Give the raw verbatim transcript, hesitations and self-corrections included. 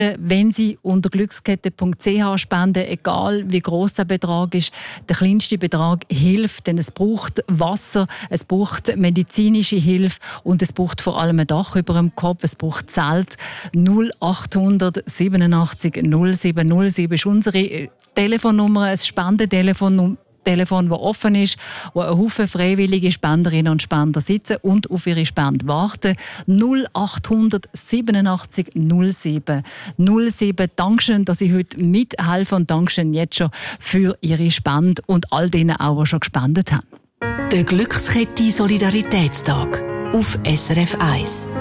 Wenn Sie unter glückskette punkt c h spenden, egal wie gross der Betrag ist, der kleinste Betrag hilft, denn es braucht Wasser, es braucht medizinische Hilfe und es braucht vor allem ein Dach über dem Kopf, es braucht Zelt. null acht siebenundachtzig null sieben null sieben ist unsere Telefonnummer, ein Spendentelefon. Telefon, das offen ist, wo ein Haufen freiwillige Spenderinnen und Spender sitzen und auf ihre Spende warten. null acht siebenundachtzig null sieben null sieben. Dankeschön, dass Sie heute mithelfen und Dankeschön jetzt schon für Ihre Spende und all denen auch, die schon gespendet haben. Der Glückskette Solidaritätstag auf S R F eins.